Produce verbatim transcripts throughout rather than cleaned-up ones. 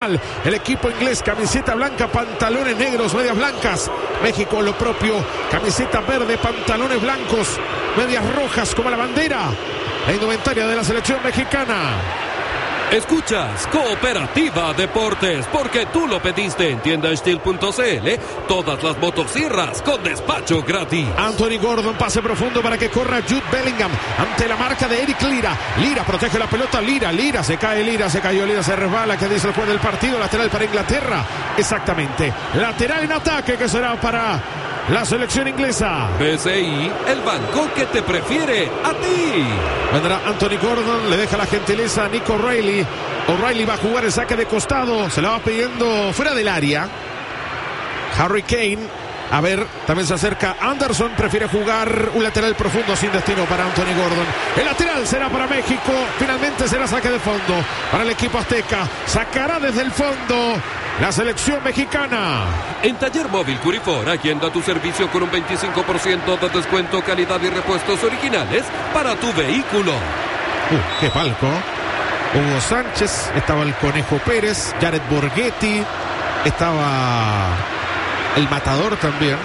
El equipo inglés, camiseta blanca, pantalones negros, medias blancas. México lo propio, camiseta verde, pantalones blancos, medias rojas como la bandera, la indumentaria de la selección mexicana. Escuchas Cooperativa Deportes, porque tú lo pediste en tienda steel punto c l. Todas las motosierras con despacho gratis. Anthony Gordon, pase profundo para que corra Jude Bellingham ante la marca de Eric Lira. Lira protege la pelota, Lira, Lira, se cae Lira, se cayó Lira, se resbala. ¿Qué dice el juez del partido? Lateral para Inglaterra. Exactamente, lateral en ataque que será para la selección inglesa. B C I, el banco que te prefiere a ti. Vendrá Anthony Gordon, le deja la gentileza a Nico O'Reilly. O'Reilly va a jugar el saque de costado, se la va pidiendo fuera del área. Harry Kane, a ver, también se acerca Anderson, prefiere jugar un lateral profundo sin destino para Anthony Gordon. El lateral será para México, finalmente será saque de fondo para el equipo azteca. Sacará desde el fondo la selección mexicana. En Taller Móvil Curifor, agenda tu servicio con un veinticinco por ciento de descuento, calidad y repuestos originales para tu vehículo. Uh, qué palco. Hugo Sánchez, estaba el Conejo Pérez, Jared Borghetti, estaba el Matador también.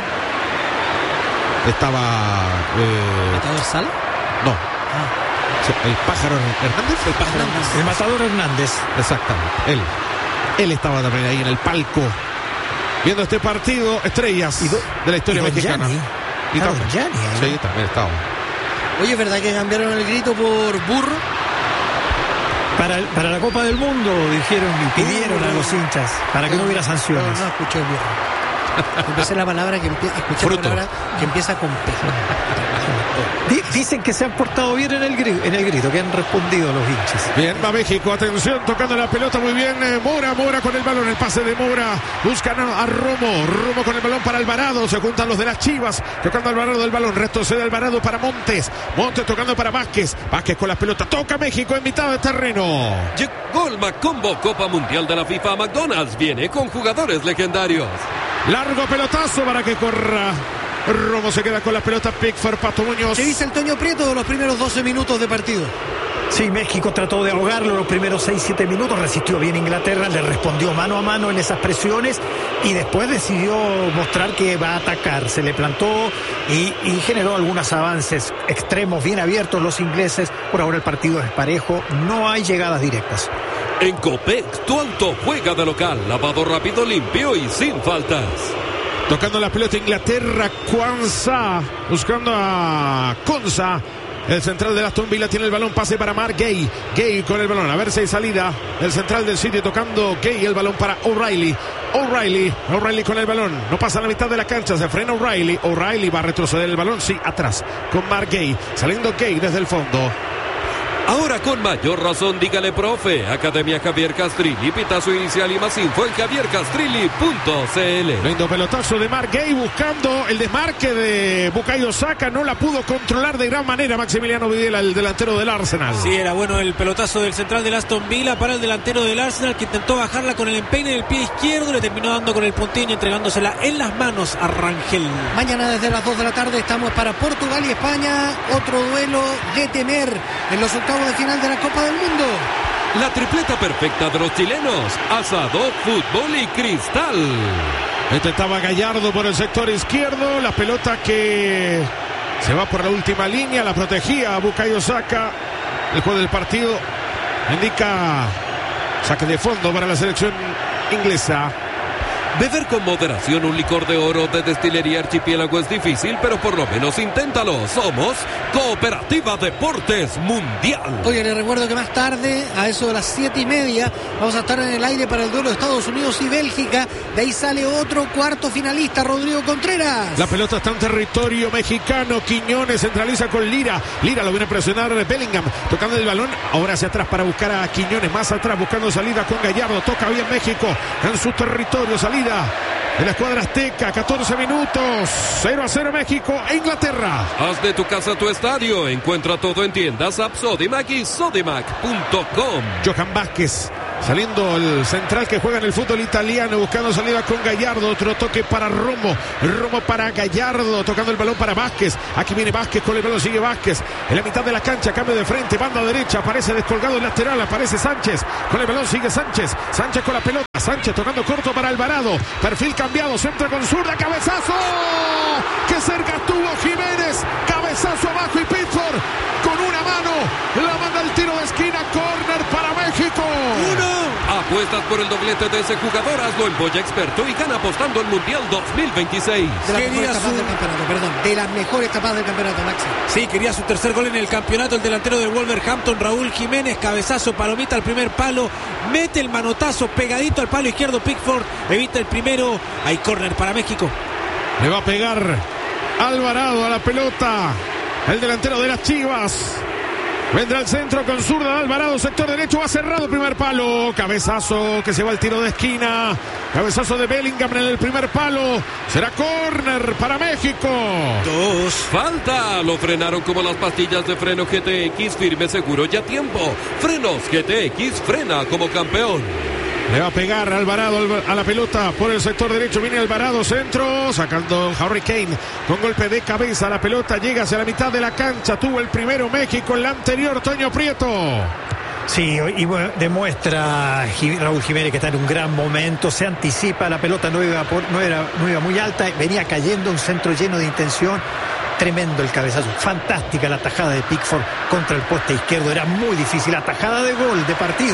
Estaba... Eh... ¿Matador Sal? No. Ah. El Pájaro Hernández. El Pájaro Hernández. El Matador Hernández. Exactamente, él. Él estaba también ahí en el palco viendo este partido, estrellas do, de la historia mexicana. Gianni. Y Claro, también, Gianni, ¿eh? sí, también estaba. Oye, ¿es verdad que cambiaron el grito por burro? Para, el, para la Copa del Mundo dijeron y pidieron a los hinchas para que no hubiera sanciones. No, no escuché el burro. Empecé la palabra que empieza, escuché Fruto. la palabra que empieza con P. D- dicen que se han portado bien en el, grito, en el grito, que han respondido los hinchas. Bien, va México, atención, tocando la pelota muy bien, eh, Mora, Mora con el balón, el pase de Mora, buscan a, a Romo, Romo con el balón para Alvarado, se juntan los de las Chivas, tocando Alvarado del balón, retrocede Alvarado para Montes, Montes tocando para Vázquez, Vázquez con la pelota, toca México en mitad de terreno. Llegó el Macombo Copa Mundial de la FIFA. McDonald's viene con jugadores legendarios. Largo pelotazo para que corra Romo, se queda con la pelota Pickford, Pato Muñoz. ¿Qué dice el Toño Prieto de los primeros doce minutos de partido? Sí, México trató de ahogarlo los primeros seis siete minutos, resistió bien Inglaterra, le respondió mano a mano en esas presiones y después decidió mostrar que va a atacar, se le plantó y, y generó algunos avances extremos bien abiertos los ingleses. Por ahora el partido es parejo, no hay llegadas directas. En Copex, tu auto juega de local, lavado rápido, limpio y sin faltas. Tocando la pelota Inglaterra, Kwanzaa, buscando a Konsa. El central de Aston Villa tiene el balón, pase para Mark Gay. Gay con el balón, a ver si hay salida. El central del City tocando Gay, el balón para O'Reilly. O'Reilly, O'Reilly con el balón. No pasa a la mitad de la cancha, se frena O'Reilly. O'Reilly va a retroceder el balón, sí, atrás. Con Mark Gay, saliendo Gay desde el fondo. Ahora con mayor razón, dígale profe. Academia Javier Castrilli, pitazo inicial y más info en javier castrilli punto c l. Lindo pelotazo de Mark Gay buscando el desmarque de Bukayo Saka. No la pudo controlar de gran manera Maximiliano Videla, el delantero del Arsenal. Sí, era bueno el pelotazo del central del Aston Villa para el delantero del Arsenal, que intentó bajarla con el empeine del pie izquierdo, le terminó dando con el puntín y entregándosela en las manos a Rangel. Mañana desde las dos de la tarde estamos para Portugal y España. Otro duelo de temer en los octavos de final de la Copa del Mundo. La tripleta perfecta de los chilenos: asado, fútbol y cristal. Intentaba Gallardo por el sector izquierdo. La pelota que se va por la última línea. La protegía a Bukayo Saka. El juego del partido indica saque de fondo para la selección inglesa. Beber con moderación un licor de oro de Destilería Archipiélago es difícil, pero por lo menos inténtalo. Somos Cooperativa Deportes Mundial. Oye, les recuerdo que más tarde, a eso de las siete y media, vamos a estar en el aire para el duelo de Estados Unidos y Bélgica. De ahí sale otro cuarto finalista, Rodrigo Contreras. La pelota está en territorio mexicano. Quiñones centraliza con Lira. Lira lo viene a presionar Bellingham, tocando el balón ahora hacia atrás para buscar a Quiñones. Más atrás buscando salida con Gallardo. Toca bien México en su territorio. Salida de la escuadra azteca, catorce minutos, cero a cero México e Inglaterra. Haz de tu casa tu estadio. Encuentra todo en tiendas, app Sodimac y sodimac punto com. Johan Vázquez Saliendo el central que juega en el fútbol italiano, buscando salida con Gallardo. Otro toque para Romo. Romo para Gallardo, tocando el balón para Vázquez. Aquí viene Vázquez con el balón, sigue Vázquez. En la mitad de la cancha, cambio de frente, banda derecha. Aparece descolgado el lateral, aparece Sánchez. Con el balón sigue Sánchez. Sánchez con la pelota. Sánchez tocando corto para Alvarado. Perfil cambiado, centra con zurda, cabezazo. ¡Qué cerca estuvo Jiménez! Cabezazo abajo y Pickford con una mano la manda el tiro de esquina. Córner para México. Uno. Apuestas por el doblete de ese jugador. Hazlo en Boya Experto y gana apostando el Mundial dos mil veintiséis. De las Quería mejores tapadas su- del campeonato, perdón. De las mejores tapadas del campeonato, Maxi. Sí, quería su tercer gol en el campeonato. El delantero del Wolverhampton, Raúl Jiménez. Cabezazo, palomita al primer palo. Mete el manotazo pegadito al palo izquierdo. Pickford evita el primero. Hay córner para México. Le va a pegar Alvarado a la pelota. El delantero de las Chivas. Vendrá al centro con zurda de Alvarado, sector derecho, va cerrado, primer palo, cabezazo que se va al tiro de esquina, cabezazo de Bellingham en el primer palo, será córner para México. Dos. Falta, lo frenaron como las pastillas de freno G T X, firme, seguro y a tiempo. Frenos G T X, frena como campeón. Le va a pegar Alvarado a la pelota por el sector derecho. Viene Alvarado, centro, sacando Harry Kane con golpe de cabeza. La pelota llega hacia la mitad de la cancha. Tuvo el primero México, el anterior Toño Prieto. Sí, y bueno, demuestra Raúl Jiménez que está en un gran momento, se anticipa, la pelota no iba, por, no era, no iba muy alta, venía cayendo, un centro lleno de intención. Tremendo el cabezazo, fantástica la tajada de Pickford contra el poste izquierdo, era muy difícil, la tajada de gol de partido.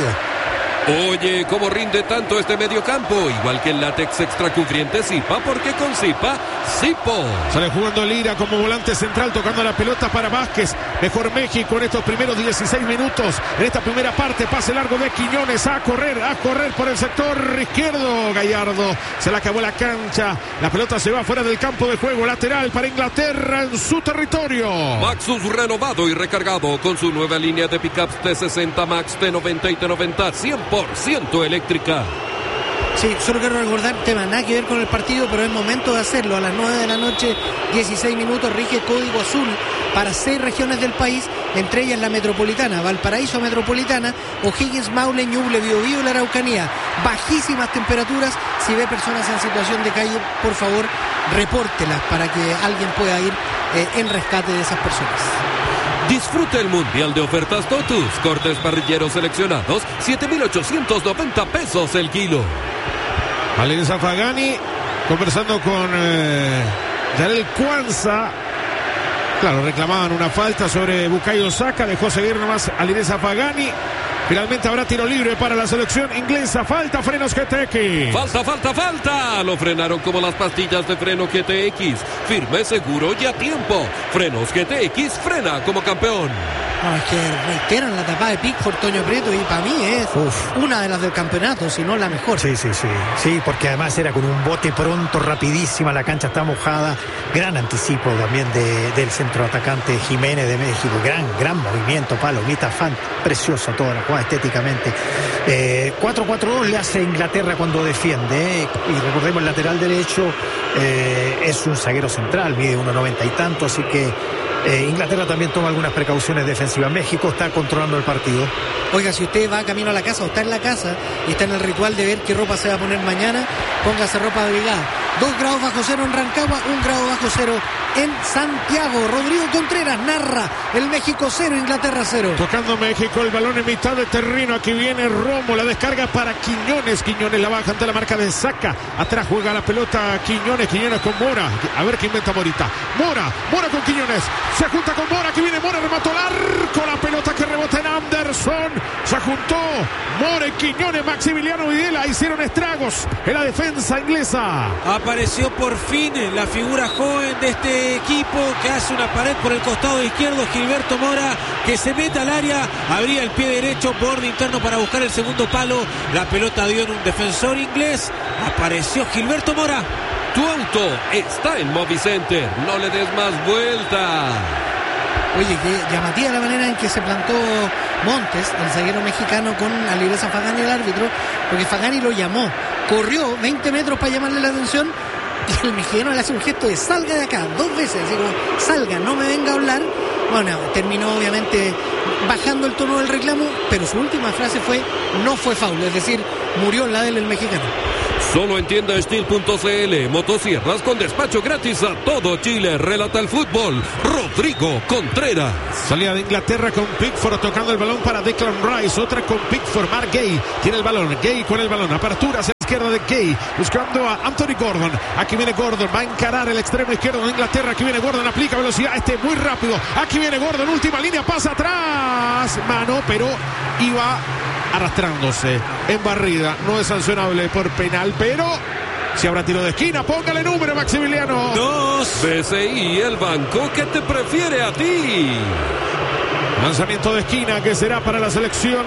Oye, ¿cómo rinde tanto este mediocampo? Igual que el látex extracubriente Zipa, porque con Zipa, Zipo. Sale jugando Lira como volante central, tocando la pelota para Vázquez. Mejor México en estos primeros dieciséis minutos. En esta primera parte, pase largo de Quiñones. A correr, a correr por el sector izquierdo. Gallardo, se le acabó la cancha. La pelota se va fuera del campo de juego. Lateral para Inglaterra en su territorio. Maxus renovado y recargado con su nueva línea de pickups T sesenta Max, T noventa y T noventa, cien por ciento eléctrica. Sí, solo quiero recordar, tema nada que ver con el partido, pero es momento de hacerlo. A las nueve de la noche, dieciséis minutos, rige código azul para seis regiones del país, entre ellas la metropolitana, Valparaíso metropolitana, O'Higgins, Maule, Ñuble, Biobío y la Araucanía. Bajísimas temperaturas. Si ve personas en situación de calle, por favor, repórtelas para que alguien pueda ir eh, en rescate de esas personas. Disfruta el Mundial de ofertas Totus. Cortes parrilleros seleccionados, siete mil ochocientos noventa pesos el kilo. Valeria Zafagani conversando con eh, Yarel Cuanza. Claro, reclamaban una falta sobre Bukayo Saka. Dejó seguir nomás a Valeria Zafagani. Finalmente habrá tiro libre para la selección inglesa. Falta, frenos G T X. Falta, falta, falta. Lo frenaron como las pastillas de freno G T X. Firme, seguro y a tiempo. Frenos G T X, frena como campeón. No, es que reiteran la tapada de Pickford, Toño Prieto, y para mí es Uf. una de las del campeonato, si no la mejor. Sí, sí, sí, sí, porque además era con un bote pronto, rapidísima, la cancha está mojada, gran anticipo también de, del centro atacante Jiménez de México, gran, gran movimiento, palomita, fan, preciosa toda la jugada estéticamente. Eh, cuatro cuatro dos le hace Inglaterra cuando defiende, eh, y recordemos el lateral derecho eh, es un zaguero central, mide uno noventa y tanto, así que Eh, Inglaterra también toma algunas precauciones defensivas. México está controlando el partido. Oiga, si usted va camino a la casa o está en la casa y está en el ritual de ver qué ropa se va a poner mañana, póngase ropa abrigada. Dos grados bajo cero en Rancagua, un grado bajo cero en Santiago. Rodrigo Contreras narra el México cero, Inglaterra cero. Tocando México el balón en mitad de terreno. Aquí viene Romo, la descarga para Quiñones. Quiñones la baja ante la marca de Saka. Atrás juega la pelota Quiñones. Quiñones con Mora. A ver qué inventa Morita. Mora, Mora con Quiñones. Se junta con Mora. Aquí viene Mora, remató el arco. La pelota que rebota en Anderson. Se juntó Mora y Quiñones. Maximiliano Videla hicieron estragos en la defensa inglesa. Apareció por fin la figura joven de este equipo que hace una pared por el costado izquierdo. Gilberto Mora, que se mete al área, abría el pie derecho, borde interno para buscar el segundo palo. La pelota dio en un defensor inglés. Apareció Gilberto Mora. Tu auto está en Movicenter. No le des más vuelta. Oye, que llamativa la manera en que se plantó Montes, el zaguero mexicano, con Alireza Fagani, el árbitro, porque Fagani lo llamó. Corrió veinte metros para llamarle la atención y el mexicano le hace un gesto de salga de acá, dos veces, así como salga, no me venga a hablar. Bueno, terminó obviamente bajando el tono del reclamo, pero su última frase fue: no fue foul, es decir, murió en la del mexicano. Solo en tienda steel punto c l, motosierras con despacho gratis a todo Chile. Relata el fútbol, Rodrigo Contreras. Salida de Inglaterra con Pickford tocando el balón para Declan Rice. Otra con Pickford, Mark Gay tiene el balón, Gay con el balón, apertura hacia la izquierda de Gay, buscando a Anthony Gordon. Aquí viene Gordon, va a encarar el extremo izquierdo de Inglaterra. Aquí viene Gordon, aplica velocidad, este muy rápido. Aquí viene Gordon, última línea, pasa atrás, mano, pero iba arrastrándose en barrida, no es sancionable por penal, pero si habrá tiro de esquina. Póngale número, Maximiliano. Dos. B C I, el banco que te prefiere a ti. Lanzamiento de esquina que será para la selección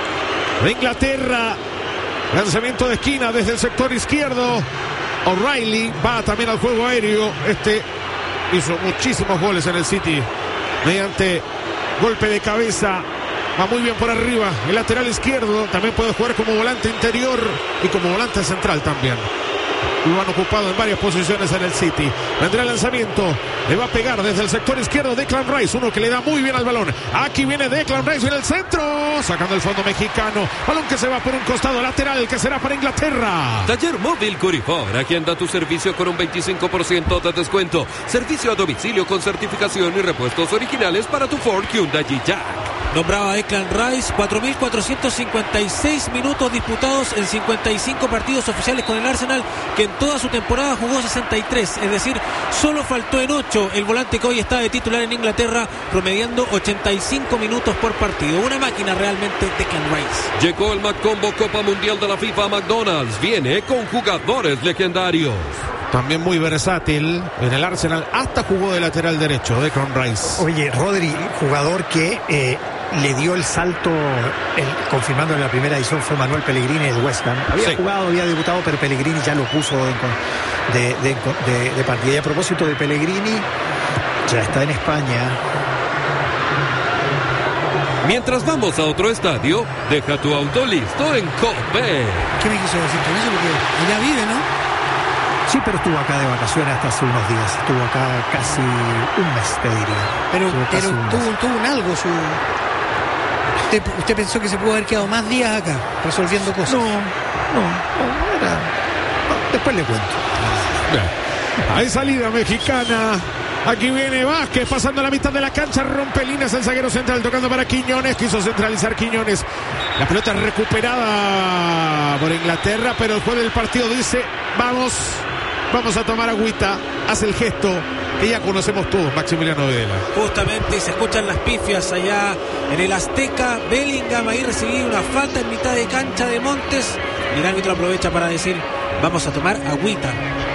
de Inglaterra. Lanzamiento de esquina desde el sector izquierdo. O'Reilly va también al juego aéreo. Este hizo muchísimos goles en el City mediante golpe de cabeza. Va muy bien por arriba, el lateral izquierdo. También puede jugar como volante interior y como volante central también. Lo han ocupado en varias posiciones en el City. Vendrá el lanzamiento, le va a pegar desde el sector izquierdo Declan Rice, uno que le da muy bien al balón. Aquí viene Declan Rice en el centro, sacando el fondo mexicano. Balón que se va por un costado lateral, que será para Inglaterra. Taller Móvil Curifor, a quien da tu servicio con un veinticinco por ciento de descuento. Servicio a domicilio con certificación y repuestos originales para tu Ford, Hyundai y Jack. Nombraba a Declan Rice, cuatro mil cuatrocientos cincuenta y seis minutos disputados en cincuenta y cinco partidos oficiales con el Arsenal, que en toda su temporada jugó sesenta y tres, es decir, solo faltó en ocho. El volante que hoy está de titular en Inglaterra, promediando ochenta y cinco minutos por partido. Una máquina realmente, Declan Rice. Llegó el McCombo Copa Mundial de la FIFA a McDonald's. Viene con jugadores legendarios. También muy versátil en el Arsenal, hasta jugó de lateral derecho, Declan Rice. Oye, Rodri, jugador que eh, le dio el salto, el, confirmando en la primera edición, fue Manuel Pellegrini del West Ham. Había sí. jugado, había debutado, pero Pellegrini ya lo puso de, de, de, de, de partida. Y a propósito de Pellegrini, ya está en España. Mientras vamos a otro estadio, deja tu auto listo en Cope. ¿Qué me quiso decir con eso? Porque allá vive, ¿no? Sí, pero estuvo acá de vacaciones hasta hace unos días. Estuvo acá casi un mes, te diría. Pero, Estuvo pero casi un mes. tuvo, tuvo un algo su... Usted, usted pensó que se pudo haber quedado más días acá resolviendo cosas. No, no, no, era... no, después le cuento. Hay salida mexicana. Aquí viene Vázquez pasando la mitad de la cancha, rompe líneas el zaguero central, tocando para Quiñones, quiso centralizar Quiñones. La pelota recuperada por Inglaterra, pero el juez del partido dice: vamos, vamos a tomar agüita. Hace el gesto que ya conocemos todos, Maximiliano Videla. Justamente se escuchan las pifias allá en el Azteca. Bellingham ahí recibió una falta en mitad de cancha de Montes. Y el árbitro aprovecha para decir: vamos a tomar agüita.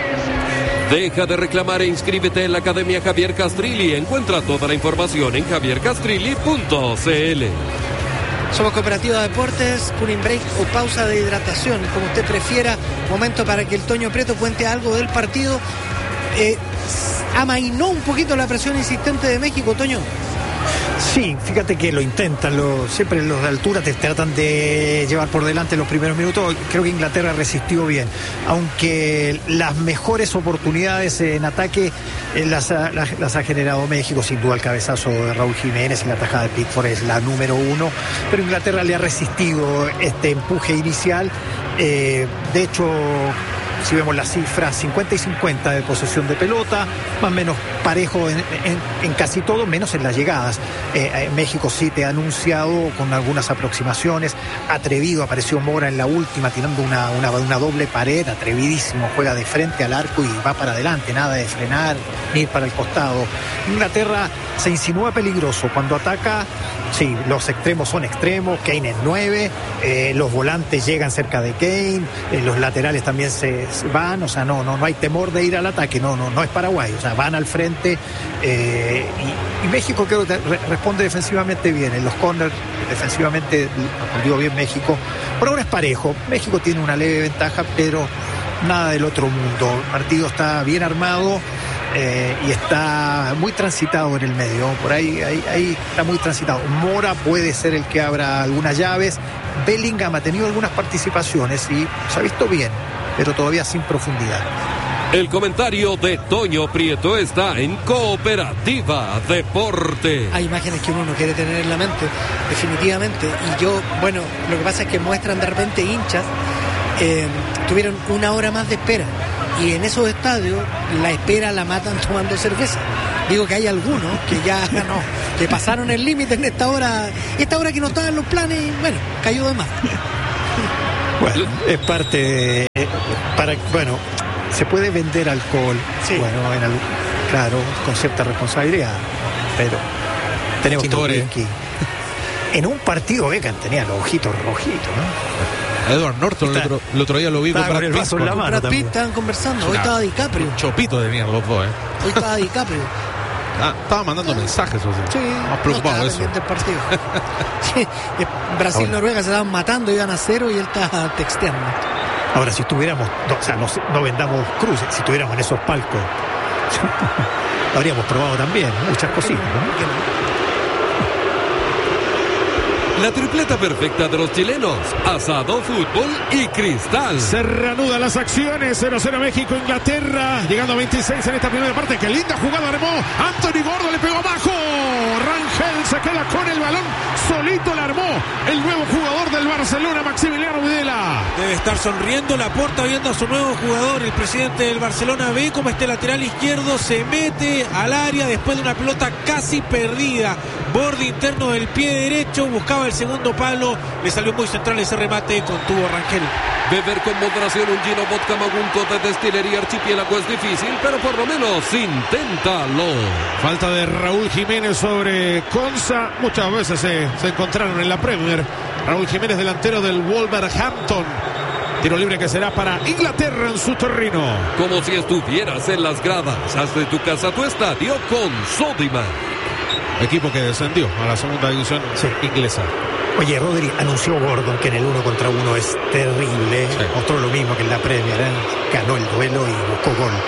Deja de reclamar e inscríbete en la Academia Javier Castrilli. Encuentra toda la información en javier castrilli punto c l. Somos Cooperativa Deportes, cooling break o pausa de hidratación, como usted prefiera. Momento para que el Toño Prieto cuente algo del partido. Eh, amainó un poquito la presión insistente de México, Toño. Sí, fíjate que lo intentan, lo, siempre los de altura te tratan de llevar por delante los primeros minutos. Creo que Inglaterra resistió bien, aunque las mejores oportunidades en ataque eh, las, ha, las, las ha generado México. Sin duda el cabezazo de Raúl Jiménez y la tajada de Pickford es la número uno, pero Inglaterra le ha resistido este empuje inicial. Eh, de hecho, si vemos las cifras, cincuenta y cincuenta de posesión de pelota, más o menos parejo en, en, en casi todo, menos en las llegadas. Eh, México sí te ha anunciado con algunas aproximaciones, atrevido, apareció Mora en la última tirando una, una, una doble pared, atrevidísimo, juega de frente al arco y va para adelante, nada de frenar ni ir para el costado. Inglaterra se insinúa peligroso cuando ataca. Sí, los extremos son extremos, Kane es nueve, eh, los volantes llegan cerca de Kane, eh, los laterales también se, se van, o sea, no, no, no hay temor de ir al ataque, no, no, no es Paraguay, o sea, van al frente, eh, y, y México creo que re, responde defensivamente bien, en los corners defensivamente respondió bien México. Por ahora es parejo, México tiene una leve ventaja, pero nada del otro mundo, el partido está bien armado. Eh, y está muy transitado en el medio, por ahí, ahí, ahí está muy transitado. Mora puede ser el que abra algunas llaves. Bellingham ha tenido algunas participaciones y se ha visto bien, pero todavía sin profundidad. El comentario de Toño Prieto está en Cooperativa Deporte. Hay imágenes que uno no quiere tener en la mente, definitivamente. Y yo, bueno, lo que pasa es que muestran de repente hinchas, eh, tuvieron una hora más de espera. Y en esos estadios la espera la matan tomando cerveza. Digo que hay algunos que ya no, que pasaron el límite en esta hora, esta hora que no estaba en los planes, y bueno, cayó de más. Bueno, es parte de, para, bueno, se puede vender alcohol, sí. Bueno, en algo, claro, con cierta responsabilidad, pero tenemos todo aquí. En un partido Beckham tenía los ojitos rojitos, ¿no? Edward Norton el otro, el otro día lo vi con Brad Pitt. Con la mano Brad Pitt estaban conversando, hoy estaba DiCaprio. Un chopito de mierda los dos, ¿eh? Hoy estaba DiCaprio. Ah, estaba mandando mensajes, o sea. Sí, más preocupado no eso. Del partido. Sí, Brasil, ahora. Noruega se estaban matando, iban a cero y él estaba texteando. Ahora, si tuviéramos, no, o sea, no, no vendamos cruces, si tuviéramos en esos palcos, lo habríamos probado también, muchas cositas, ¿no? La tripleta perfecta de los chilenos: asado, fútbol y cristal. Se reanudan las acciones. cero cero México, Inglaterra. Llegando a veintiséis en esta primera parte. Qué linda jugada armó Anthony Gordo, le pegó abajo. Rangel se queda con el balón. Solito la armó el nuevo jugador del Barcelona, Maximiliano Videla. Debe estar sonriendo Laporta viendo a su nuevo jugador. El presidente del Barcelona ve como este lateral izquierdo se mete al área después de una pelota casi perdida. Borde interno del pie derecho, buscaba el segundo palo, le salió muy central ese remate, contuvo Rangel. Beber con moderación un gino vodka magunco de Destilería Archipiélago es difícil, pero por lo menos inténtalo. Falta de Raúl Jiménez sobre Conza. Muchas veces se, se encontraron en la Premier. Raúl Jiménez, delantero del Wolverhampton. Tiro libre que será para Inglaterra en su terreno. Como si estuvieras en las gradas. Haz de tu casa tu estadio con Sodimac. Equipo que descendió a la segunda división sí. inglesa. Oye, Rodri, anunció Gordon que en el uno contra uno es terrible. Sí. Mostró lo mismo que en la Premier, ¿eh? Ganó el duelo y buscó gol.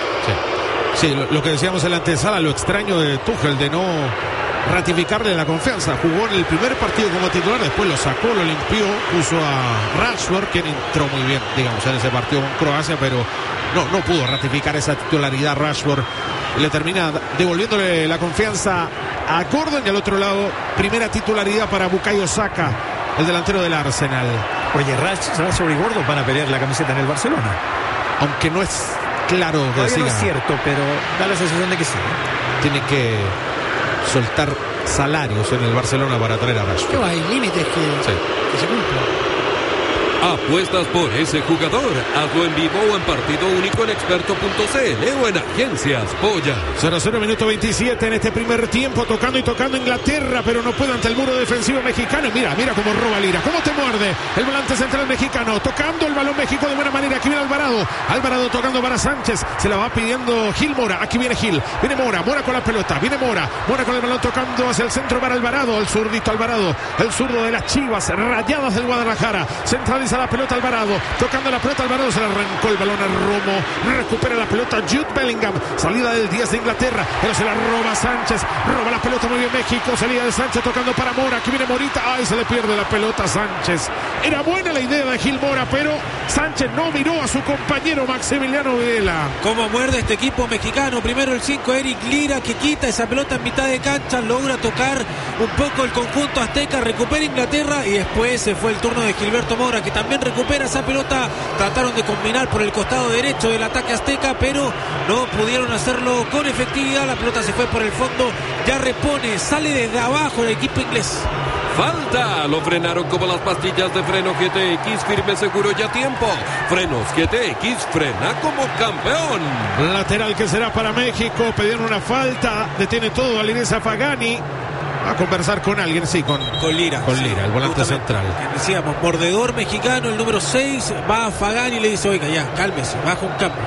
Sí, sí lo, lo que decíamos en la antesala, lo extraño de Tuchel de no ratificarle la confianza. Jugó en el primer partido como titular, después lo sacó, lo limpió, puso a Rashford, quien entró muy bien, digamos, en ese partido con Croacia, pero no, no pudo ratificar esa titularidad Rashford. Le termina devolviéndole la confianza a Gordon y al otro lado, primera titularidad para Bukayo Saka, el delantero del Arsenal. Oye, Rashford y Gordon van a pelear la camiseta en el Barcelona. Aunque no es claro que todavía siga. No es cierto, pero da la sensación de que sí. Tiene que soltar salarios en el Barcelona para traer a Rashford. ¿Qué va? Hay límites que, sí. que se cumplen. Apuestas por ese jugador. Hazlo en vivo o en partido único en experto punto c l o en Agencias Polla. cero cero minuto veintisiete en este primer tiempo, tocando y tocando Inglaterra, pero no puede ante el muro defensivo mexicano. Mira, mira cómo roba Lira, cómo te muerde el volante central mexicano, tocando el balón México de buena manera. Aquí viene Alvarado, Alvarado tocando para Sánchez, se la va pidiendo Gil Mora. Aquí viene Gil, viene Mora, Mora con la pelota, viene Mora, Mora con el balón tocando hacia el centro para Alvarado, el zurdito Alvarado, el zurdo de las Chivas Rayadas del Guadalajara. Centraliza la pelota Alvarado, tocando la pelota Alvarado, se le arrancó el balón a Romo, recupera la pelota Jude Bellingham, salida del diez de Inglaterra, pero se la roba Sánchez, roba la pelota muy bien México, salida de Sánchez tocando para Mora, aquí viene Morita, ay, se le pierde la pelota a Sánchez. Era buena la idea de Gil Mora, pero Sánchez no miró a su compañero Maximiliano Videla. Cómo muerde este equipo mexicano, primero el cinco Eric Lira, que quita esa pelota en mitad de cancha, logra tocar un poco el conjunto azteca, recupera Inglaterra y después se fue el turno de Gilberto Mora, que también recupera esa pelota. Trataron de combinar por el costado derecho del ataque azteca, pero no pudieron hacerlo con efectividad. La pelota se fue por el fondo, ya repone, sale desde abajo el equipo inglés. Falta, lo frenaron como las pastillas de freno G T X, firme, seguro y a tiempo. Frenos G T X, frena como campeón. Lateral que será para México, pidieron una falta, detiene todo Alinesa Fagani. Va a conversar con alguien, sí, con, con Lira. Con Lira, el volante central. Decíamos, mordedor mexicano, el número seis, va a Fagani y le dice, oiga, ya, cálmese, baja un cambio.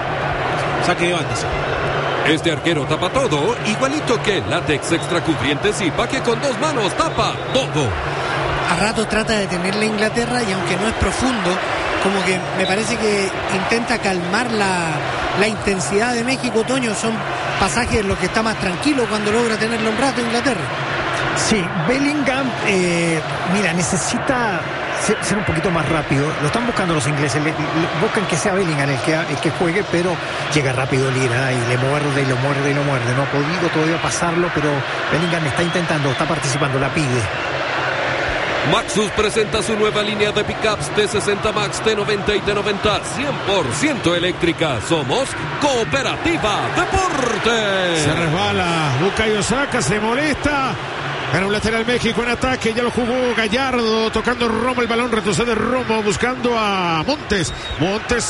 Saque de banda. Este arquero tapa todo, igualito que el látex extra cubriente Zipa, que con dos manos tapa todo. A rato trata de tenerle a Inglaterra y aunque no es profundo, como que me parece que intenta calmar la, la intensidad de México. Toño, son pasajes en los que está más tranquilo cuando logra tenerlo un rato Inglaterra. Sí, Bellingham, eh, mira, necesita ser, ser un poquito más rápido. Lo están buscando los ingleses, le, le, buscan que sea Bellingham el que, el que juegue, pero llega rápido Lira y le muerde y lo muerde y lo muerde. No ha podido todavía pasarlo, pero Bellingham está intentando, está participando, la pide. Maxus presenta su nueva línea de pickups T sesenta Max, T noventa y T noventa cien por ciento eléctrica. Somos Cooperativa Deportes. Se resbala Bukayo Saka, se molesta. Gana un lateral México en ataque, ya lo jugó Gallardo, tocando Romo el balón, retrocede Romo buscando a Montes. Montes